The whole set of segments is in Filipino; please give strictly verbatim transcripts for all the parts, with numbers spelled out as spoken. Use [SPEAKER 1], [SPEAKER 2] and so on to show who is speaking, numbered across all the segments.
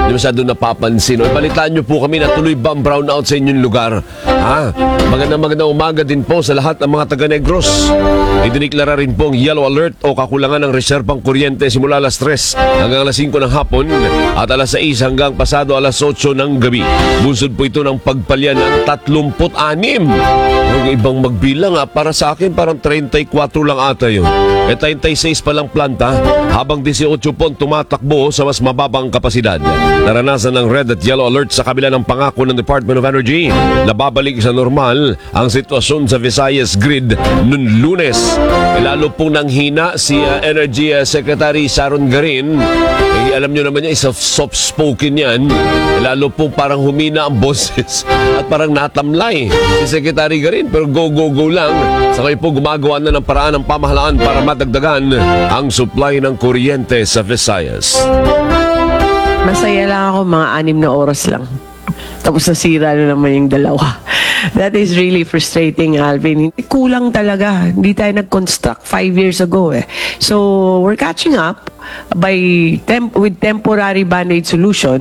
[SPEAKER 1] Hindi masyado napapansin. O balitaan nyo po kami na tuloy ba ang brownout sa inyong lugar? Ha? Magandang magandang umaga din po sa lahat ng mga taga-Negros. Idiniklara rin po ang yellow alert o kakulangan ng reserbang kuryente simula alas tres hanggang alas singko ng hapon at alas sais hanggang pasado alas otso ng gabi. Bunsod po ito ng pagpalya ng tatlumpu't anim. Yung ibang magbilang ha, para sa akin parang treinta y kwatro lang ata yun. E treinta y seis pa lang planta habang disyotso po tumatakbo sa mas mababang kapasidad. Naranasan ng red at yellow alert sa kabila ng pangako ng Department of Energy na babalik sa normal ang sitwasyon sa Visayas grid noong Lunes. E lalo pong nanghina si uh, Energy uh, Secretary Sharon Garin. Eh, alam nyo naman niya, isa soft-spoken yan. E lalo pong parang humina ang boses at parang natamlay si Secretary Garin. Pero go, go, go lang. Sa kayo po gumagawa na ng paraan ng pamahalaan para madagdagan ang supply ng kuryente sa Visayas.
[SPEAKER 2] Masaya lang ako, mga anim na oras lang. Tapos nasira na naman yung dalawa. That is really frustrating, Alvin. Kulang talaga. Hindi tayo nag-construct five years ago eh. So, we're catching up by temp with temporary band-aid solution.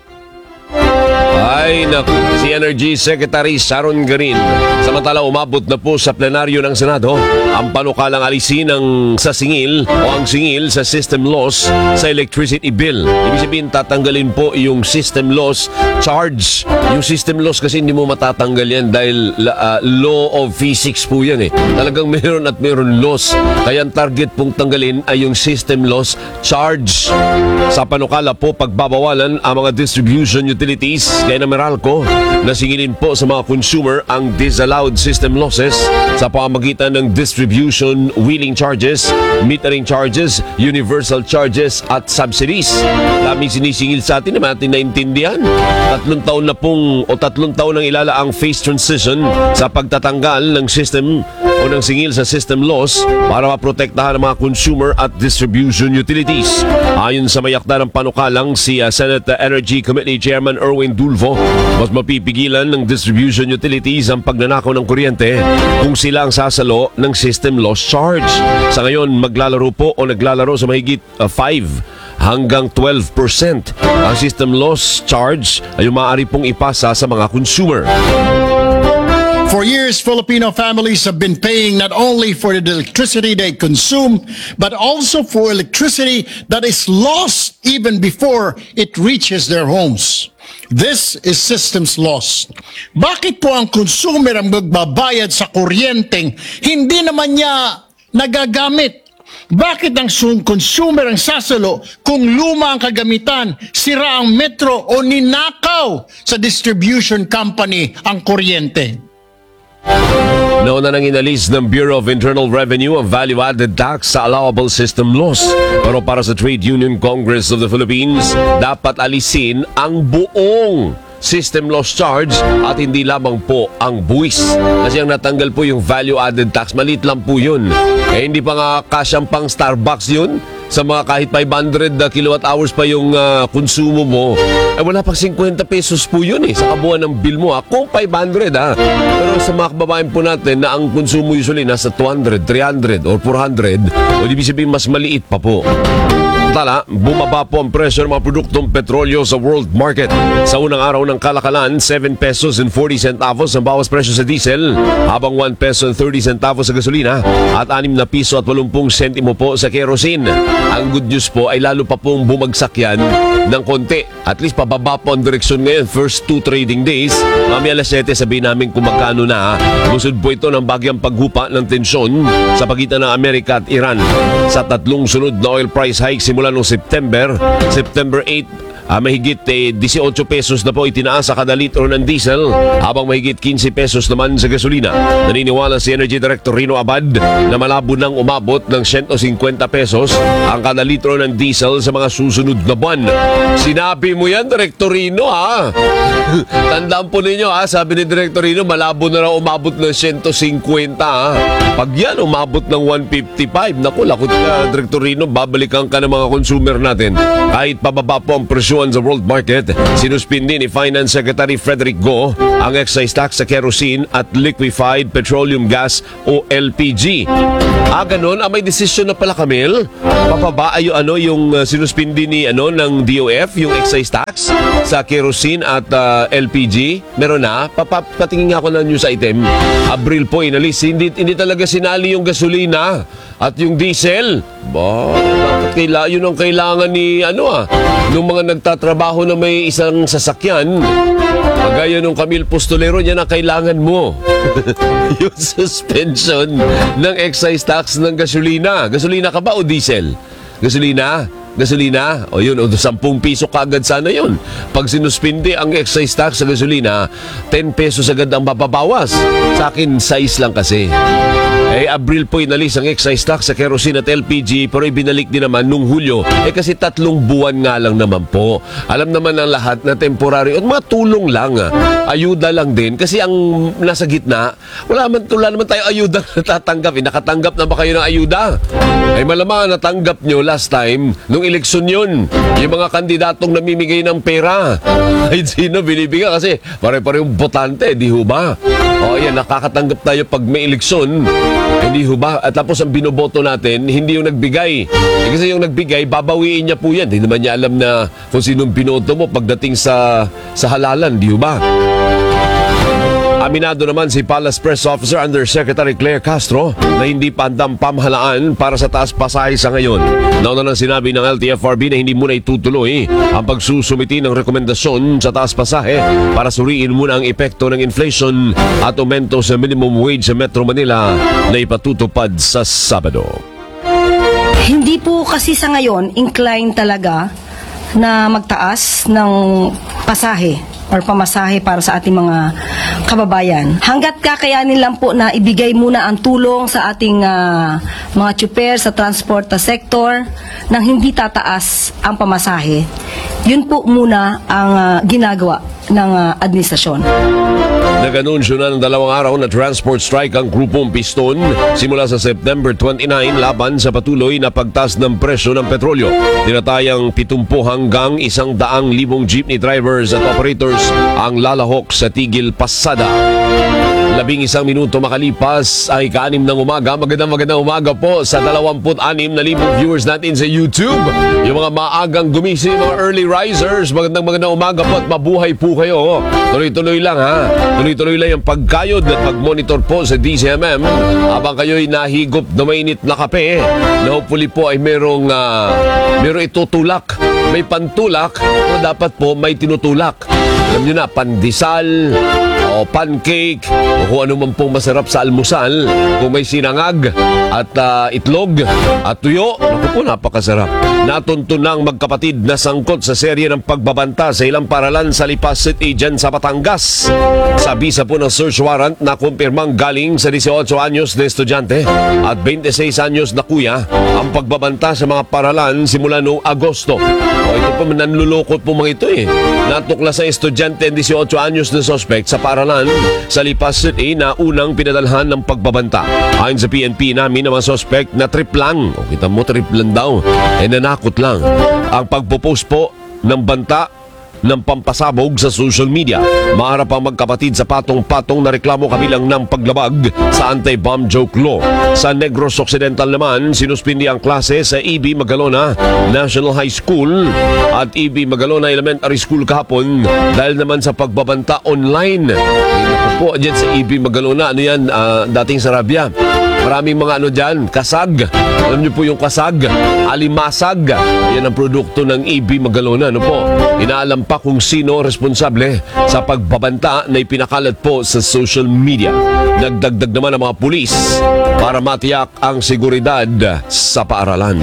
[SPEAKER 1] Ay, naku, si Energy Secretary Sharon Garin. Samantala, umabot na po sa plenaryo ng Senado ang panukalang alisin ng sa singil o ang singil sa system loss sa electricity bill. Ibig sabihin, tatanggalin po yung system loss charge. Yung system loss kasi hindi mo matatanggal yan dahil uh, law of physics po yan eh. Talagang meron at meron loss. Kaya ang target pong tanggalin ay yung system loss charge. Sa panukala po, pagbabawalan ang mga distribution utilities kaya na Meralco na singilin po sa mga consumer ang disallowed system losses sa pamamagitan ng distribution wheeling charges, metering charges, universal charges at subsidies. Daming sinisingil sa atin naman natin naintindihan. Tatlong taon na pong o tatlong taon nang ilalaang phase transition sa pagtatanggal ng system o ng singil sa system loss para maprotektahan ang mga consumer at distribution utilities. Ayon sa mayakda ng panukalang si uh, Senate Energy Committee Chairman Erwin Dulfo, mas mapipigilan ng distribution utilities ang pagnanakaw ng kuryente kung sila ang sasalo ng system loss charge. Sa ngayon, maglalaro po o naglalaro sa mahigit uh, five hanggang twelve percent. Ang system loss charge ay maaari pong ipasa sa mga consumer.
[SPEAKER 3] For years, Filipino families have been paying not only for the electricity they consume, but also for electricity that is lost even before it reaches their homes. This is systems loss. Bakit po ang consumer ang magbabayad sa kuryenteng hindi naman niya nagagamit? Bakit ang consumer ang sasalo kung luma ang kagamitan, sira ang metro o ninakaw sa distribution company ang kuryente?
[SPEAKER 1] Nauna nang inalis ng Bureau of Internal Revenue ang value-added tax sa allowable system loss. Pero para sa Trade Union Congress of the Philippines, dapat alisin ang buong system loss charge at hindi lamang po ang buwis. Kasi ang natanggal po yung value-added tax, maliit lang po yun. Eh hindi pa nga kasyang pang Starbucks yun. Sa mga kahit five hundred kilowatt hours pa yung uh, konsumo mo, eh wala pang fifty pesos po yun eh, sa kabuuan ng bill mo ha, kung five hundred ha. Pero sa mga kababayan po natin na ang konsumo usually nasa two hundred, three hundred or four hundred, o ibig sabihin mas maliit pa po. Tala, bumaba po ang presyo ng mga produktong petrolyo sa world market. Sa unang araw ng kalakalan, seven pesos and forty centavos ang bawas presyo sa diesel, habang one peso and thirty centavos sa gasolina at six na piso at eighty sentimo po sa kerosene. Ang good news po ay lalo pa pong bumagsak yan ng konti. At least pababa po ang direksyon ngayon first two trading days. Mamaya alas siyete sabihin namin kung magkano na. Busod po ito ng bagyang paghupa ng tensyon sa pagitan ng Amerika at Iran. Sa tatlong sunod na oil price hike simula noong September, September eight, Ah, mahigit eh, eighteen pesos na po itinaas sa kada litro ng diesel, habang mahigit fifteen pesos naman sa gasolina. Naniniwala si Energy Director Rino Abad na malabo nang umabot ng one hundred fifty pesos ang kada litro ng diesel sa mga susunod na buwan. Sinabi mo yan, Director Rino, ha? Tandaan po ninyo, ha? Sabi ni Director Rino, malabo na raw umabot ng one hundred fifty, ha? Pag yan, umabot ng one fifty-five, naku, lakot ka, Director Rino, babalikan ka ng mga consumer natin. Kahit pababa po ang presyo sa world market, sinuspindi ni Finance Secretary Frederick Go ang excise tax sa kerosene at liquefied petroleum gas o L P G. Ah, ganun? Ah, may desisyon na pala, Camille? Papaba ay ano, yung uh, sinuspindi ni ano, ng D O F, yung excise tax? tax sa kerosene at ah, L P G. Meron na. Papa, patingin nga ako ng news item. Abril po inalis. Hindi, hindi talaga sinali yung gasolina at yung diesel. Ba, dapat kaila, yun ang kailangan ni ano ah, nung mga nagtatrabaho na may isang sasakyan. Kagaya nung Camille Postolero, yan ang kailangan mo. Yung suspension ng excise tax ng gasolina. Gasolina ka ba o diesel? Gasolina? Gasolina? O yun, o sampung piso kagad sana yun. Pag sinuspindi ang excise tax sa gasolina, ten pesos agad ang mapabawas. Sa akin, size lang kasi. Eh, Abril po inalis ang excise tax sa kerosene at L P G pero ibinalik din naman nung Hulyo. Eh kasi tatlong buwan nga lang naman po. Alam naman ng lahat na temporary at mga tulong lang. Ayuda lang din. Kasi ang nasa gitna, wala, man, wala naman tayo ayuda na natatanggap. Eh, nakatanggap na ba kayo ng ayuda? Eh malamang natanggap nyo last time nung eleksyon yun. Yung mga kandidatong namimigay ng pera. Ay sino binibigyan kasi pare-parehong botante, di ho ba? O yan, nakakatanggap tayo pag may eleksyon. Hindi ho ba? At tapos ang binoboto natin, hindi yung nagbigay. Eh, kasi yung nagbigay, babawiin niya po yan. Hindi naman niya alam na kung sinong binoto mo pagdating sa, sa halalan. Di ho ba? Aminado naman si Palace Press Officer Undersecretary Claire Castro na hindi pa handang pamahalaan para sa taas pasahe sa ngayon. Nauna nang sinabi ng L T F R B na hindi muna itutuloy ang pagsusumiti ng rekomendasyon sa taas pasahe para suriin muna ang epekto ng inflation at aumento sa minimum wage sa Metro Manila na ipatutupad sa Sabado.
[SPEAKER 4] Hindi po kasi sa ngayon inclined talaga na magtaas ng pasahe or pamasahe para sa ating mga kababayan. Hanggat kakayanin lang po na ibigay muna ang tulong sa ating uh, mga tsuper sa transport sector nang hindi tataas ang pamasahe. Yun po muna ang uh, ginagawa ng uh, administrasyon.
[SPEAKER 1] Nag-anunsyo na ng dalawang araw na transport strike ang grupong Piston simula sa September twenty-nine laban sa patuloy na pagtaas ng presyo ng petrolyo. Tinatayang pitumpu hanggang isang daang libong jeepney drivers at operators ang lalahok sa tigil pasada. Labing isang minuto makalipas ay kaanim ng umaga. Magandang magandang umaga po sa dalawamput anim na libong viewers natin sa YouTube. Yung mga maagang gumising, mga early risers, magandang magandang umaga po at mabuhay po kayo. Tuloy-tuloy lang ha. Tuloy-tuloy lang yung pagkayod at pag-monitor po sa D C M M habang kayo'y nahigop na mainit na kape na hopefully po ay merong, uh, merong itutulak. May pantulak o dapat po may tinutulak. Alam nyo na, pandesal, o pancake, o kung ano man pong masarap sa almusal, kung may sinangag at uh, itlog at tuyo, naku po, napakasarap. Natuntunang magkapatid na sangkot sa serye ng pagbabanta sa ilang paralan sa Lipas City dyan sa Batangas. Sa bisa po ng search warrant na kumpirmang galing sa eighteen anyos na estudyante at twenty-six anyos na kuya ang pagbabanta sa mga paralan simula noong Agosto. O ito po, nanlulukot po mga ito eh. Natuklas sa estudyante ng eighteen anyos na suspect sa paralan sa Lipas City na unang pinadalhan ng pagbabanta. Ayon sa P N P namin na mga suspect na trip lang. O kita mo, trip lang daw. Eh nanakot lang. Ang pagpo-post po ng banta ng pampasabog sa social media. Maharap ang magkapatid sa patong-patong na reklamo kabilang ng paglabag sa anti-bomb joke law. Sa Negros Occidental naman, sinuspindi ang klase sa E B Magalona National High School at E B Magalona Elementary School kahapon dahil naman sa pagbabanta online. Ito po, dyan sa E B Magalona, ano yan, uh, dating Sarabia. Maraming mga ano dyan, kasag. Alam niyo po yung kasag, alimasag. Yan ang produkto ng E B Magalona. Ano po? Inaalam pa kung sino responsable sa pagbabanta na ipinakalat po sa social media. Nagdagdag naman ang mga pulis para matiyak ang seguridad sa paaralan.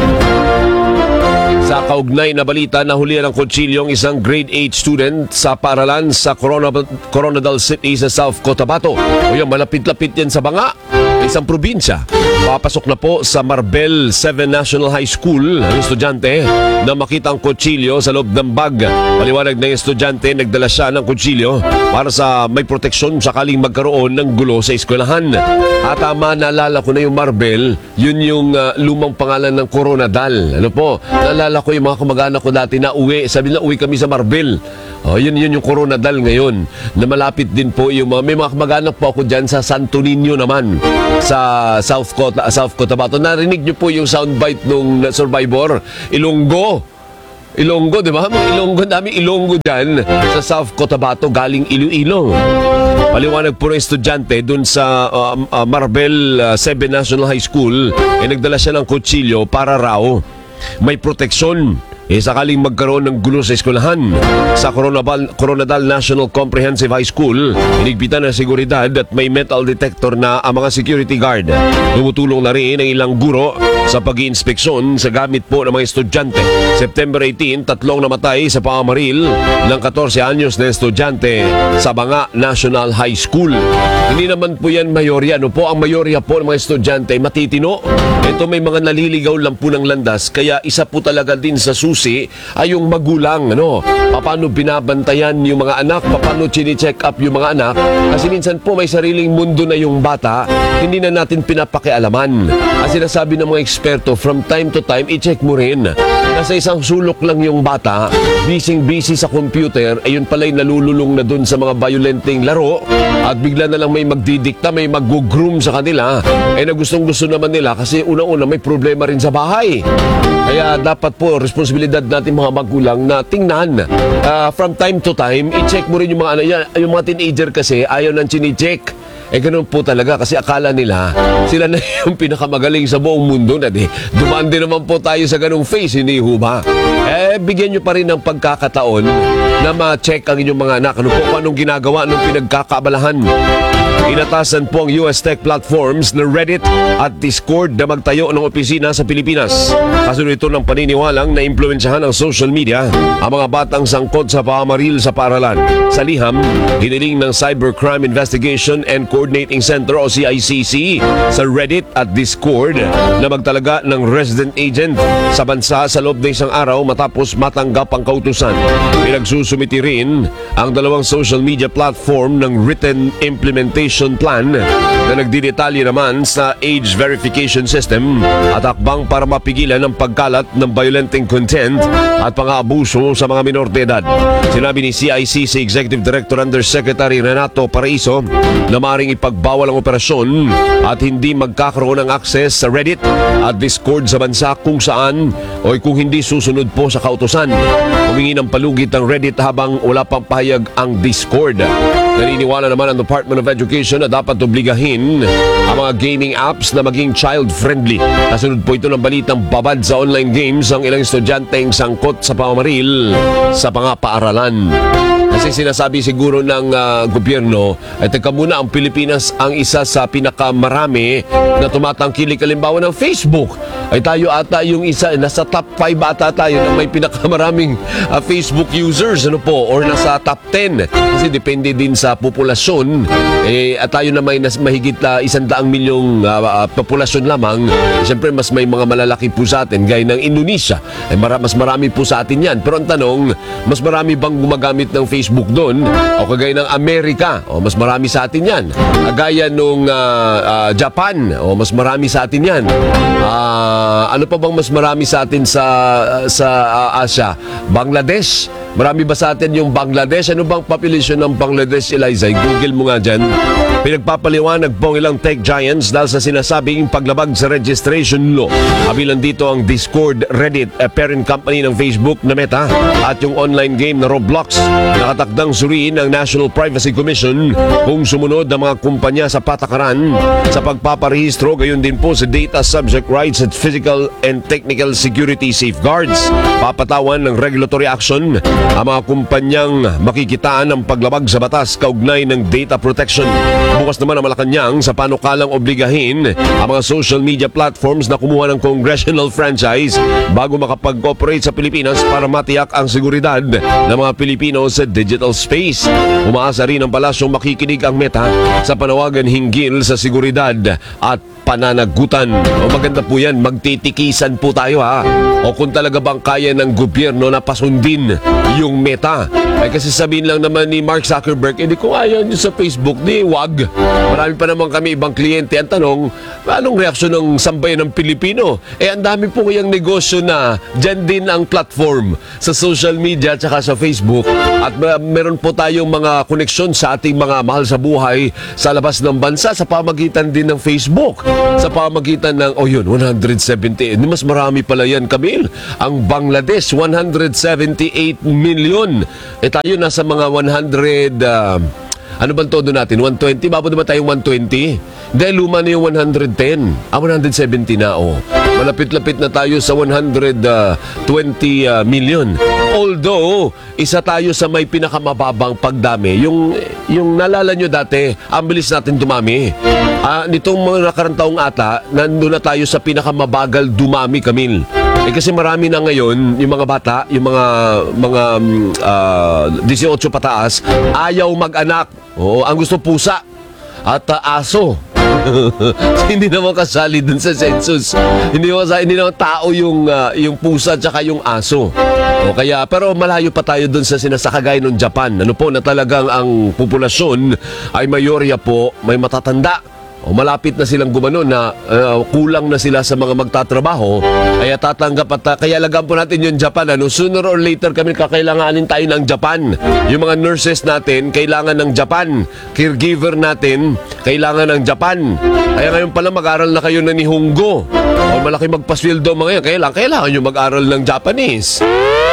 [SPEAKER 1] Sa kaugnay na balita, nahulihan ng kutsilyo ang isang grade eight student sa paaralan sa Corona, Coronadal City sa South Cotabato. O yung malapit-lapit yan sa Banga, isang probinsya. Papasok na po sa Marbel seven National High School ang estudyante na makita ang kutsilyo sa loob ng bag. Paliwanag ng estudyante, nagdala siya ng kutsilyo para sa may proteksyon sakaling magkaroon ng gulo sa eskwelahan. At tama, naalala ko na yung Marbel, yun yung uh, lumang pangalan ng Coronadal. Ano po? Naalala ko yung mga kamag-anak ko dati na uwi. Sabi na uwi kami sa Marbel. Oh, yun, yun yung Coronadal ngayon. Na malapit din po yung mga, may mga kamag-anak po ako dyan sa Santo Niño naman. Sa South Cota, South Cotabato. Narinig niyo po yung soundbite nung survivor. Ilonggo. Ilonggo, di ba? Mga Ilonggo, dami Ilonggo dyan sa South Cotabato, galing Iloilo. Paliwanag po ng estudyante dun sa uh, uh, Marbel uh, seven National High School, eh nagdala siya ng kutsilyo para raw may proteksyon eh sakaling magkaroon ng gulo sa eskwelahan. Sa Coronadal, Coronadal National Comprehensive High School, inigpitan ng seguridad at may metal detector na ang mga security guard. Tumutulong na rin ang ilang guro sa pag-iinspeksyon sa gamit po ng mga estudyante. September eighteen, tatlong namatay sa pamamaril ng fourteen anyos na estudyante sa Banga National High School. Hindi naman po yan mayorya. Ano po ang mayorya po ng mga estudyante? Matitino. Ito may mga naliligaw lang po ng landas. Kaya isa po talaga din sa susi ay yung magulang. Ano? Paano binabantayan yung mga anak? Paano chine-check up yung mga anak? Kasi minsan po may sariling mundo na yung bata. Hindi na natin pinapakialaman. Ang sinasabi ng mga eksperto, from time to time, i-check mo rin. Nasa isang sulok lang yung bata, busy-busy sa computer, ayun pala'y nalululong na dun sa mga violenting laro at bigla na lang may magdidikta, may mag-groom sa kanila. Eh na gustong-gusto naman nila kasi una-una may problema rin sa bahay. Kaya dapat po, responsibilidad natin mga magulang na tingnan. Uh, from time to time, i-check mo rin yung mga, ano, yung mga teenager kasi ayaw nang chine-check. Eh ganun po talaga kasi akala nila sila na yung pinakamagaling sa buong mundo na di. Dumaan din naman po tayo sa ganung phase, hindi ho ba? Eh bigyan nyo pa rin ng pagkakataon na ma-check ang inyong mga anak. Ano po anong ginagawa, anong pinagkakabalahan. Inatasan po ang U S tech platforms na Reddit at Discord na magtayo ng opisina sa Pilipinas. Kasunod ito ng paniniwalang na impluwensyahan ng social media ang mga batang sangkot sa pamamaril sa paaralan. Sa liham, hiniling ng Cybercrime Investigation and Coordinating Center o C I C C sa Reddit at Discord na magtalaga ng resident agent sa bansa sa loob ng isang araw matapos matanggap ang kautusan. Pinagsusumiti rin ang dalawang social media platform ng written implementation plan na nagdidetalye naman sa age verification system at akbang para mapigilan ang pagkalat ng violenting content at pang-aabuso sa mga minor de edad. Sinabi ni C I C C Executive Director Undersecretary Renato Paraiso na maaaring ipagbawal ang operasyon at hindi magkakaroon ng access sa Reddit at Discord sa bansa kung saan o kung hindi susunod po sa kautusan. Humingi ng palugit ang Reddit habang wala pang pahayag ang Discord. Naniniwala naman ang Department of Education na dapat obligahin ang mga gaming apps na maging child-friendly. Kasunod po ito ng balitang babad sa online games ang ilang estudyanteng sangkot sa pamamaril sa mga paaralan. Kasi sinasabi siguro ng uh, gobyerno, ay teka muna, ang Pilipinas ang isa sa pinakamarami na tumatangkilik halimbawa ng Facebook. Ay tayo ata yung isa, nasa top five ata tayo na may pinakamaraming uh, Facebook users, ano po, or nasa top ten. Kasi depende din sa populasyon. Eh, at tayo na may nas, mahigit uh, isang daang milyong uh, uh, populasyon lamang. Siyempre, mas may mga malalaki po sa atin, gaya ng Indonesia. Eh, mara, mas marami po sa atin yan. Pero ang tanong, mas marami bang gumagamit ng Facebook Facebook doon o kagaya ng Amerika o mas marami sa atin yan, kagaya nung uh, uh, Japan o mas marami sa atin yan, uh, ano pa bang mas marami sa atin sa sa uh, Asia? Bangladesh, marami ba sa atin yung Bangladesh? Ano bang population ng Bangladesh, Eliza? Google mo nga dyan. Pinagpapaliwanag po ang ilang tech giants dahil sa sinasabing paglabag sa registration law. Kabilang dito ang Discord, Reddit, a parent company ng Facebook na Meta, at yung online game na Roblox. Nakatakdang suriin ng National Privacy Commission kung sumunod ang mga kumpanya sa patakaran sa pagpaparehistro, gayon din po sa data subject rights at physical and technical security safeguards. Papatawan ng regulatory action ang mga kumpanyang makikitaan ng paglabag sa batas kaugnay ng data protection. Bukas naman ang Malacanang sa panukalang obligahin ang mga social media platforms na kumuha ng congressional franchise bago makapag-operate sa Pilipinas para matiyak ang seguridad ng mga Pilipino sa digital space. Umaasa rin ang palasyong makikinig ang Meta sa panawagan hinggil sa seguridad at pananagutan. O maganda po yan, magtitikisan po tayo ha. O kung talaga bang kaya ng gobyerno na pasundin yung Meta. Ay kasi sabihin lang naman ni Mark Zuckerberg, eh di kung ayaw nyo sa Facebook, di wag. Marami pa naman kami ibang kliyente. Ang tanong, anong reaksyon ng sambayan ng Pilipino? Eh ang dami po kayang negosyo na dyan din ang platform sa social media at saka sa Facebook. At uh, meron po tayong mga koneksyon sa ating mga mahal sa buhay sa labas ng bansa sa pamagitan din ng Facebook. sa pamagitan ng, oh yun, one hundred seventy. Hindi, mas marami pala yan, Camille. Ang Bangladesh, one hundred seventy-eight million. Eh tayo nasa mga one hundred, uh, ano bang todo natin? one twenty? Bababa ba tayong one twenty? Dahil luma na yung one hundred ten. Ah, one hundred seventy na, oh. Malapit-lapit na tayo sa one hundred twenty uh, million. Although, isa tayo sa may pinakamababang pagdami. Yung, yung nalala nyo dati, ang bilis natin dumami. Ah, nitong mga nakarang taong ata, nandun na tayo sa pinakamabagal dumami, Camille. Eh kasi marami na ngayon, yung mga bata, yung mga mga uh, eighteen pataas, ayaw mag-anak. Oo, ang gusto pusa at uh, aso. Hindi naman kasali dun sa census. Hindi naman, hindi naman tao yung, uh, yung pusa at saka yung aso. O kaya, pero malayo pa tayo dun sa sinasakagay ng Japan. Ano po, na talagang ang populasyon ay mayorya po, may matatanda. O malapit na silang gumano na uh, kulang na sila sa mga magtatrabaho, kaya tatanggap at uh, kaya lagaan po natin yung Japan. Ano? Sooner or later kami kakailanganin tayo ng Japan. Yung mga nurses natin kailangan ng Japan, caregiver natin kailangan ng Japan. Kaya ngayon pala mag-aral na kayo na ni Hunggo o malaki magpasweldo mga yan, kailangan, kailangan nyo mag-aral ng Japanese.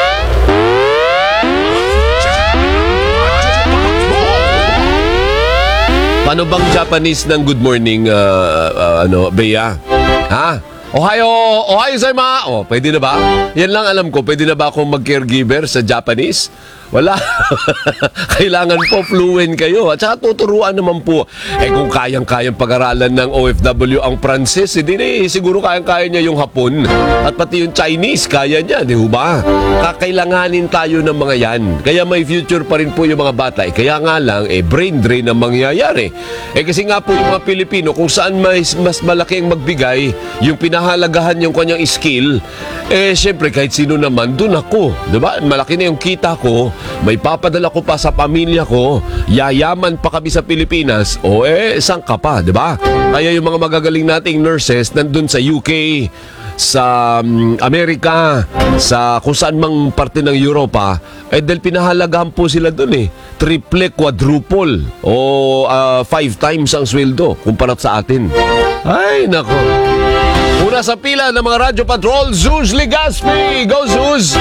[SPEAKER 1] Paano bang Japanese ng good morning, uh, uh, ano, Bea? Ha? Ohayo, ohayo zaima. Oh, pwede na ba? Yan lang alam ko. Pwede na ba akong mag-caregiver sa Japanese? Wala. Kailangan po fluent kayo. At saka tuturuan naman po. Eh kung kayang-kayang pag-aralan ng O F W ang Pranses, hindi eh, siguro kayang-kaya niya yung Hapon. At pati yung Chinese, kaya niya, di ba? Kakailanganin tayo ng mga yan. Kaya may future pa rin po yung mga bata. Eh, kaya nga lang, eh, brain drain ang mangyayari. Eh kasi nga po yung mga Pilipino, kung saan mas, mas malaki ang magbigay, yung pinahalagahan yung kanyang skill, eh syempre kahit sino naman, dun ako. Di ba? Malaki na yung kita ko, may papadala ko pa sa pamilya ko, yayaman pa kami sa Pilipinas, o eh, saan ka pa, di ba? Kaya yung mga magagaling nating nurses nandun sa U K, sa um, Amerika, sa kung saan mang parte ng Europa, eh dahil pinahalagahan po sila dun eh. Triple, quadruple, o uh, five times ang sweldo kumpara sa atin. Ay, nako. Una sa pila ng mga Radyo Patrol, Zuz Legaspi! Go, Zuz!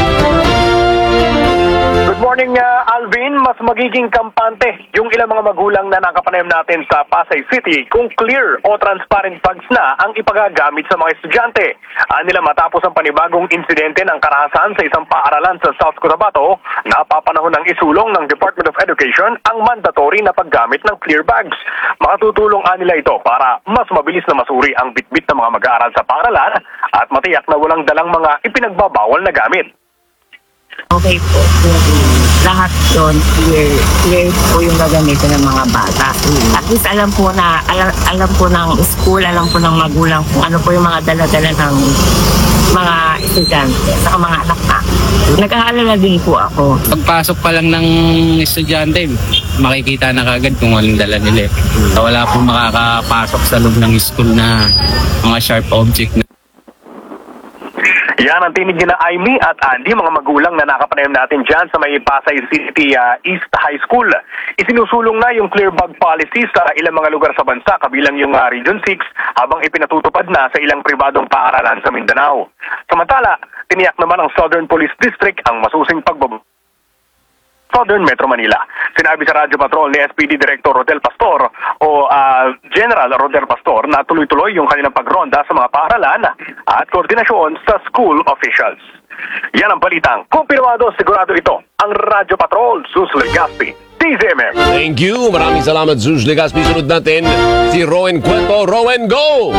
[SPEAKER 5] Good morning, uh, Alvin. Mas magiging kampante yung ilang mga magulang na nakapanayam natin sa Pasay City kung clear o transparent funds na ang ipagagamit sa mga estudyante. Uh, nila matapos ang panibagong insidente ng karahasan sa isang paaralan sa South Cotabato, napapanahon ng isulong ng Department of Education ang mandatory na paggamit ng clear bags. Makatutulong uh, nila ito para mas mabilis na masuri ang bitbit ng mga mag-aaral sa paaralan at matiyak na walang dalang mga ipinagbabawal na gamit.
[SPEAKER 6] Okay po. Lahat yun, clear, clear po yung gagamitin ng mga bata. At least alam po na, alam, alam po ng school, alam po ng magulang kung ano po yung mga dala-dala ng mga estudyante sa mga anak na. Nag-aalala din po ako.
[SPEAKER 7] Pagpasok pa lang ng estudyante, makikita na kagad kung anong dala nila. Wala po makakapasok sa loob ng school na mga sharp object na.
[SPEAKER 5] Yan ang tinig na Aimee at Andy, mga magulang na nakapanayam natin dyan sa may Pasay City uh, East High School. Isinusulong na yung clear bag policy sa ilang mga lugar sa bansa, kabilang yung uh, Region six, habang ipinatutupad na sa ilang pribadong paaralan sa Mindanao. Samantala, tiniyak naman ng Southern Police District ang masusing pagbab Southern Metro Manila. Sinabi sa Radyo Patrol ni S P D Director Rodel Pastor o uh, General Rodel Pastor na tuloy-tuloy yung kanilang pagronda sa mga paaralan at koordinasyon sa school officials. Yan ang balitang kumpirmado, sigurado ito ang Radyo Patrol, Sus Legaspi, T Z M M.
[SPEAKER 1] Thank you. Maraming salamat, Sus Legaspi. Sunod natin si Rowan Cuento. Rowan, go!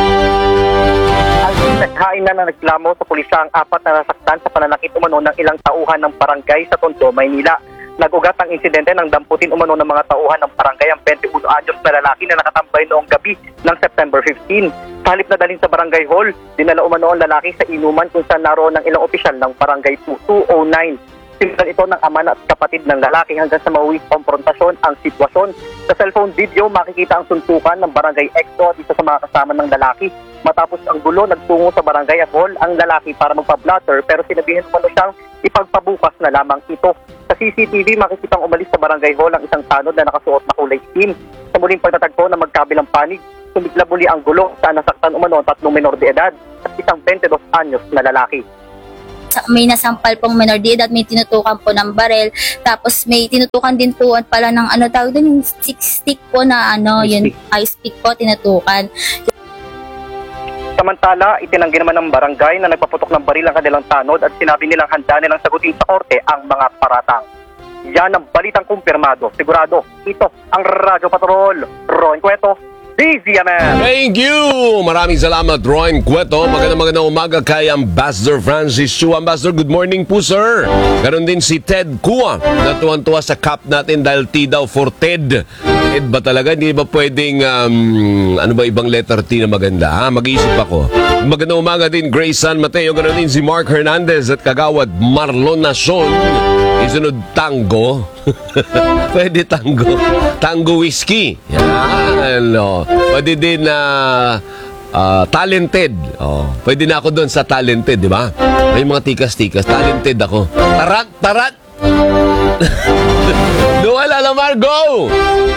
[SPEAKER 8] Naghain na ng reklamo sa pulisya ang apat na nasaktan sa pananakit umano ng ilang tauhan ng barangay sa Tondo, Maynila. Nag-ugat ang insidente ng damputin umano ng mga tauhan ng barangay ang twenty-one anyos na lalaki na nakatambay noong gabi ng September fifteenth. Sa halip na dalhin sa barangay hall, dinala umano ang lalaki sa inuman kung saan naroon ng ilang opisyal ng barangay two oh nine. Simulan ito ng ama at kapatid ng lalaki hanggang sa mauwi komprontasyon ang sitwasyon. Sa cellphone video, makikita ang suntukan ng barangay Exo at isa sa mga kasama ng lalaki. Matapos ang gulo, nagtungo sa barangay hall ang lalaki para magpa-blotter pero sinabihan mo siyang ipagpabukas na lamang ito. Sa C C T V, makikitang umalis sa barangay hall ang isang tanod na nakasuot na kulay itim. Sa muling pagtatagpo na magkabilang panig, sumigla muli ang gulo sa nasaktan umano ang tatlong menor de edad at isang twenty-dos anyos na lalaki.
[SPEAKER 9] May nasampal pong menor de edad, may tinutukan po ng barel, tapos may tinutukan din po pala ng ano tawag doon, yung six stick po na ano, yun, high stick po tinutukan.
[SPEAKER 8] Samantala, itinanggi naman ng barangay na nagpaputok ng baril ang kanilang tanod at sinabi nilang handa nilang sagutin sa korte ang mga paratang. Yan ang balitang kumpirmado. Sigurado, ito ang Radyo Patrol. Ron Cueto, D Z M M.
[SPEAKER 1] Thank you! Maraming salamat, Roy Cueto. Magandang magandang umaga kay Ambassador Francis Chu. Ambassador, good morning po, sir. Ganon din si Ted Kua. Natuwan-tuwa sa cup natin dahil T daw for Ted. Ted ba talaga? Hindi ba pwedeng, um, ano ba, ibang letter T na maganda? Ha? Mag-iisip ako. Magandang umaga din, Grace San Mateo. Ganon din si Mark Hernandez at kagawad Marlon Nason. Isunod tango. Pwede tango. Tango whiskey. Yan. Oh. Pwede din na uh, uh, talented. Oh. Pwede na ako doon sa talented, di ba? May mga tikas-tikas. Talented ako. Tarat! Tarat! Dual Alamar, go!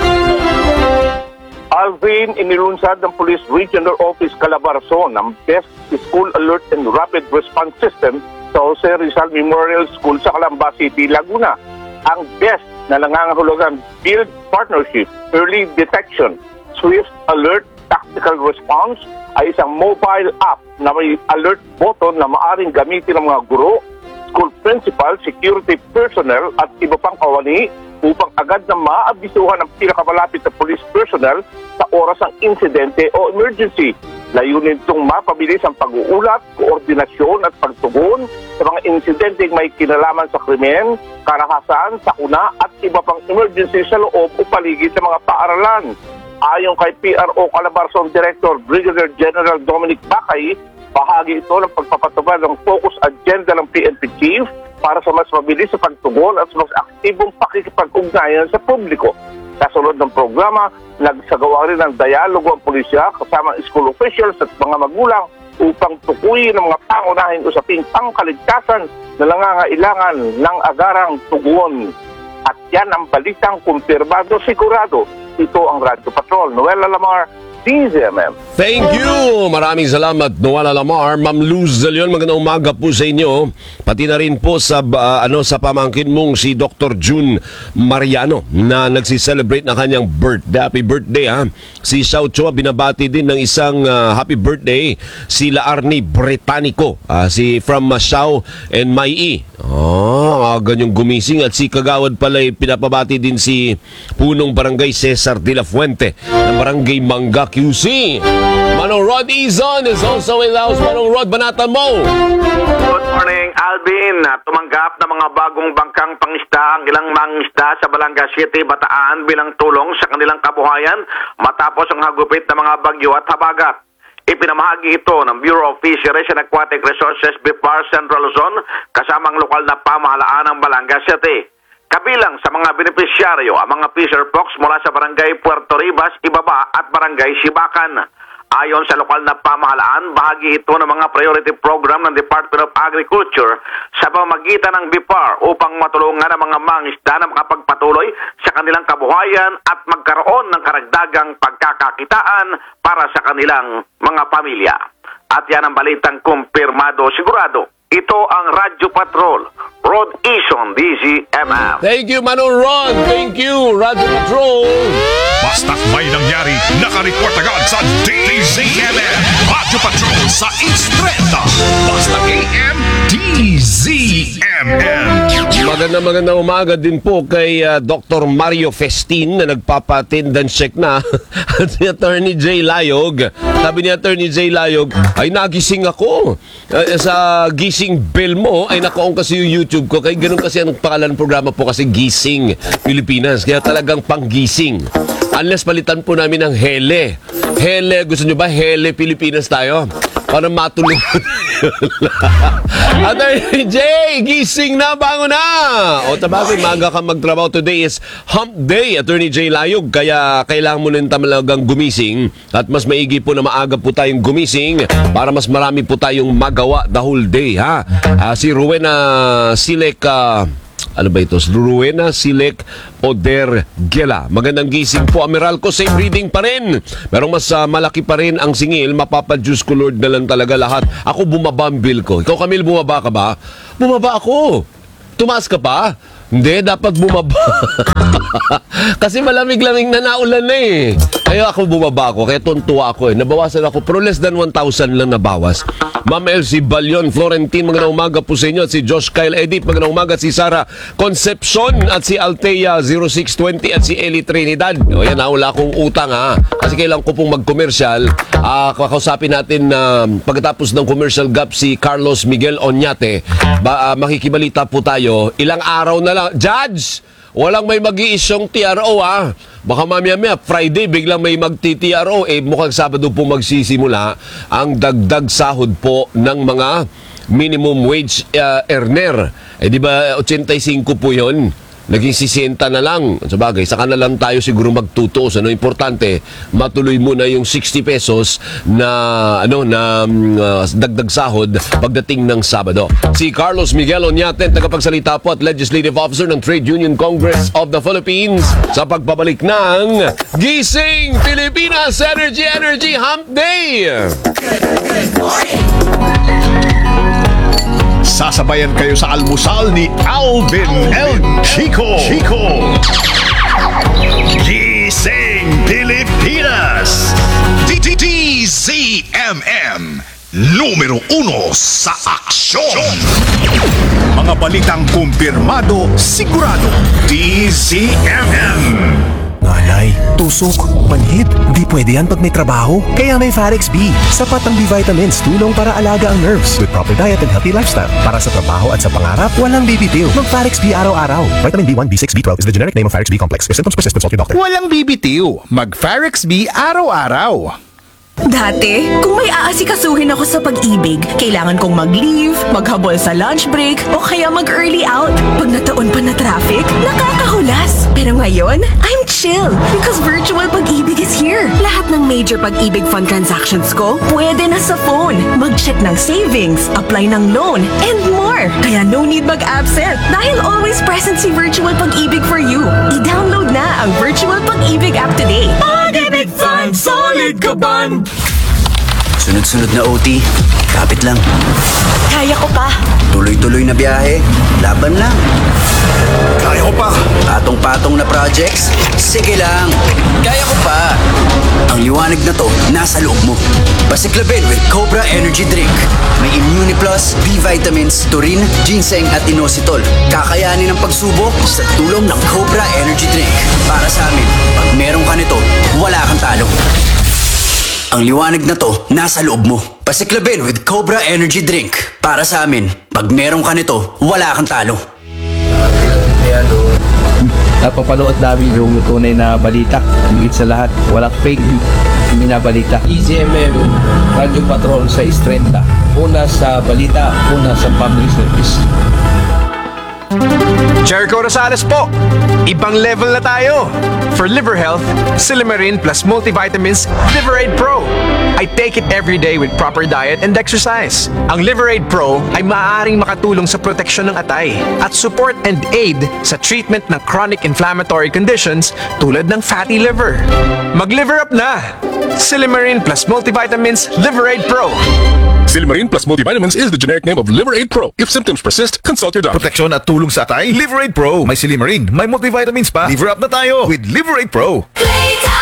[SPEAKER 10] Alvin, inilunsad ng Police Regional Office Calabarzon ang Best School Alert and Rapid Response System sa Jose Rizal Memorial School sa Calamba City, Laguna. Ang BEST na nangangahulugan Build Partnership, Early Detection, Swift Alert, Tactical Response ay isang mobile app na may alert button na maaring gamitin ng mga guro, school principal, security personnel at iba pang kawani upang agad na maabisuhan ang pinakamalapit na police personnel sa oras ng insidente o emergency. Layunin itong mapabilis ang pag-uulat, koordinasyon at pagtugon sa mga insidenteng may kinalaman sa krimen, karahasan, sakuna at iba pang emergency sa loob o paligid ng mga paaralan. Ayon kay P R O Calabarzon Director Brigadier General Dominic Bacay, bahagi ito ng pagpapatubad ng focus agenda ng P N P Chief para sa mas mabilis sa pagtugon at mas aktibong pakikipag-ugnayan sa publiko. Kasunod ng programa, nagsagawa rin ng dialogo ang pulisya kasama school officials at mga magulang upang tukuyin ang mga pangunahing usaping pangkaligtasan na nangangailangan ng agarang tugon. At yan ang balitang kumpirmado, sigurado. Ito ang Radyo Patrol. Noel Alamar, D Z M M.
[SPEAKER 1] Thank you! Maraming salamat, Noel Alamar. Ma'am Luz de Leon, magandang umaga po sa inyo. Pati na rin po sa, uh, ano, sa pamangkin mong si Doctor June Mariano na nagsiselebrate na kanyang birthday. Happy birthday, ha? Si Xiao Chua, binabati din ng isang uh, happy birthday. Si Laarni Britannico, uh, si from uh, Xiao and Mai. Oh, ganyong gumising. At si Kagawad pala, pinapabati din si Punong Barangay Cesar de la Fuente ng Barangay Mangga Q C. Manong Rod Izon is also in the house. Manong Rod, banatan mo!
[SPEAKER 10] Good morning, Alvin. Tumanggap ng mga bagong bangkang pangisda ang ilang mangisda sa Balanga City, Bataan bilang tulong sa kanilang kabuhayan matapos ang hagupit ng mga bagyo at habagat. Ipinamahagi ito ng Bureau of Fisheries and Aquatic Resources B I F A R Central Luzon kasamang lokal na pamahalaan ng Balanga City. Kabilang sa mga benepisyaryo ang mga fisher folks mula sa Barangay Puerto Ribas, Ibaba at Barangay Sibakan. Ayon sa lokal na pamahalaan, bahagi ito ng mga priority program ng Department of Agriculture sa pamamagitan ng B I F A R upang matulungan ang mga mangisda na makapagpatuloy sa kanilang kabuhayan at magkaroon ng karagdagang pagkakakitaan para sa kanilang mga pamilya. At yan ang balitang kumpirmado, sigurado. Ito ang Radyo Patrol, Rod Ison, D Z M M.
[SPEAKER 1] Thank you, Manong Rod. Thank you, Radyo Patrol.
[SPEAKER 11] Basta't may nangyari, nakareport agad sa D Z M M. Radyo Patrol sa Instreta. Basta A M D Z M M.
[SPEAKER 1] Magandang magandang umaga din po kay uh, Doctor Mario Festin na nagpapatindan check na at si Attorney Jay Layog. Sabi ni Attorney Jay Layog, ay nagising ako. Uh, sa gising bell mo, ay naka-on kasi yung YouTube ko. Kaya ganun kasi ang pangalan ng programa po kasi Gising Pilipinas. Kaya talagang panggising. Unless palitan po namin ng Hele. Hele, gusto nyo ba? Hele Pilipinas tayo. para matulungan. Attorney Jay, gising na, bango na! O tabagay, maga ka magtrabaho. Today is hump day, Attorney Jay Layog. Kaya kailangan mo rin talagang gumising. At mas maigi po na maaga po tayong gumising para mas marami po tayong magawa the whole day, ha? Uh, si Rowena Silek, uh, ano ba ito? Rowena Silek Oder Gela. Magandang gising po, Amiral ko. Same reading pa rin. Pero mas uh, malaki pa rin ang singil. Mapapa-Diyos ko, Lord, na lang talaga lahat. Ako bumaba ang bill ko. Ikaw, Camille, bumaba ka ba? Bumaba ako. Tumaas ka pa? Hindi, dapat bumaba. Kasi malamig-lamig na naulan na eh. Kaya ako bumaba ako, kaya tuntua ako eh. Nabawasan ako, pero less than one thousand lang nabawas. Ma'am Elsie Balyon, Florentine, magandang umaga po sa inyo. At si Josh Kyle Edith, magandang umaga. At si Sara Concepcion, at si Altea zero six twenty, at si Eli Trinidad. O yan, wala akong utang ha. Kasi kailangan ko pong mag-commercial. Uh, kakausapin natin na uh, pagkatapos ng commercial gap si Carlos Miguel Oñate. Ba, uh, makikibalita po tayo. Ilang araw na lang. Judge, walang may mag-iisyong T R O ha. Baka mamaya-maya, Friday, biglang may mag-T R O. Eh, mukhang Sabado po magsisimula ang dagdag sahod po ng mga minimum wage uh, earner. Eh, di ba, eighty-five po yun? Naging sixty na lang. Sabagay, saka na lang tayo siguro magtutuos. Ano, importante, matuloy muna yung sixty pesos na, ano, na uh, dagdag sahod pagdating ng Sabado. Si Carlos Miguel Oñate, tagapagsalita po at Legislative Officer ng Trade Union Congress of the Philippines sa pagpabalik ng Gising Pilipinas Energy Energy Hump Day!
[SPEAKER 11] Sasabayan kayo sa almusal ni Alvin El Chico. Chico. Gising Pilipinas. D Z M M. Numero uno sa aksyon. Mga balitang kumpirmado, sigurado. D Z M M.
[SPEAKER 12] Nanay, tusok, panhid, di pwede yan pag may trabaho. Kaya may Farex B. Sapat ang B-vitamins, tulong para alaga ang nerves with proper diet and healthy lifestyle. Para sa trabaho at sa pangarap, walang bibitiw. Mag-Farex B araw-araw. Vitamin B one, B six, B twelve is the generic name of Farex B complex. If symptoms persist, consult your doctor.
[SPEAKER 13] Walang bibitiw. Mag-Farex B araw-araw.
[SPEAKER 14] Dati, kung may aasikasuhin ako sa pag-ibig, kailangan kong mag-leave, maghabol sa lunch break, o kaya mag-early out. Pag nataon pa na traffic, nakakahulas. Pero ngayon, I'm chill because virtual pag-ibig is here. Lahat ng major pag-ibig fund transactions ko, pwede na sa phone. Mag-check ng savings, apply ng loan, and more. Kaya no need mag-absent dahil always present si virtual pag-ibig for you. I-download na ang virtual pag-ibig app today. Pag-ibig fund, solid ka ban!
[SPEAKER 15] Sunod-sunod na O T, kapit lang.
[SPEAKER 14] Kaya ko pa.
[SPEAKER 15] Tuloy-tuloy na biyahe, laban lang.
[SPEAKER 13] Kaya ko pa.
[SPEAKER 15] Patong-patong na projects, sige lang. Kaya ko pa. Ang liwanag na to, nasa loob mo. Pasiklabin with Cobra Energy Drink. May Immune Plus, B-vitamins, taurine, ginseng at inositol. Kakayanin ang pagsubok sa tulong ng Cobra Energy Drink. Para sa amin, pag meron ka nito, wala kang talo. Ang liwanag na to, nasa loob mo. Pasiklabin with Cobra Energy Drink. Para sa amin, pag meron ka nito, wala kang talo.
[SPEAKER 7] Napapanood namin yung tunay na balita. Higit sa lahat, walang fake binabalita. D Z M M, Radio Patrol sa Estrenda. Una sa balita, una sa public service.
[SPEAKER 16] Jericho Rosales po. Ibang level na tayo. For liver health, Silimarin plus multivitamins Liverade Pro. I take it every day with proper diet and exercise. Ang Liverade Pro ay maaaring makatulong sa proteksyon ng atay at support and aid sa treatment ng chronic inflammatory conditions tulad ng fatty liver. Mag-liver up na! Silimarin plus multivitamins Liverade Pro.
[SPEAKER 11] Silimarin plus multivitamins is the generic name of Liverade Pro. If symptoms persist, consult your doctor.
[SPEAKER 13] Proteksyon at tulong sa atay, Liverade Pro. May Silimarin, may multivitamins pa. Liver up na tayo with Liverade Pro.
[SPEAKER 14] Playtime!